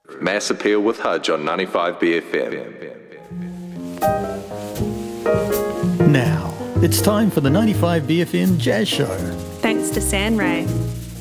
Mass Appeal with Hudge on 95BFM. Now, it's time for the 95BFM Jazz Show. Thanks to Sanray.